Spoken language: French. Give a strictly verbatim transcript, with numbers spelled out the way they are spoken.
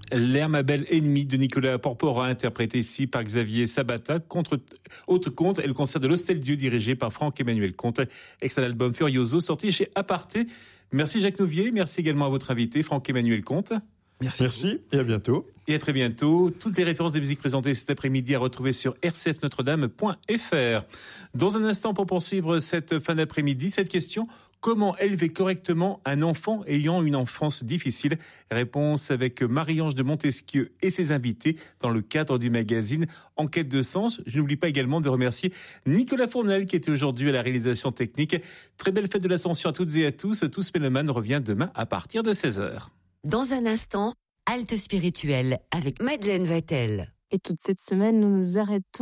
L'air, ma belle ennemie de Nicolas Porpora, interprété ici par Xavier Sabata, contre autre conte et le concert de l'Hostel Dieu dirigé par Franck-Emmanuel Comte, extrait de l'album Furioso sorti chez Aparté. Merci Jacques Nouvier, merci également à votre invité Franck-Emmanuel Comte. Merci. Merci et à bientôt. Et à très bientôt. Toutes les références des musiques présentées cet après-midi à retrouver sur r c f notre dame point f r. Dans un instant, pour poursuivre cette fin d'après-midi, cette question: comment élever correctement un enfant ayant une enfance difficile? Réponse avec Marie-Ange de Montesquieu et ses invités dans le cadre du magazine Enquête de sens. Je n'oublie pas également de remercier Nicolas Fournel qui était aujourd'hui à la réalisation technique. Très belle fête de l'Ascension à toutes et à tous. Tous Mélomanes revient demain à partir de seize heures. Dans un instant, halte spirituelle avec Madeleine Vatel. Et toute cette semaine, nous nous arrêtons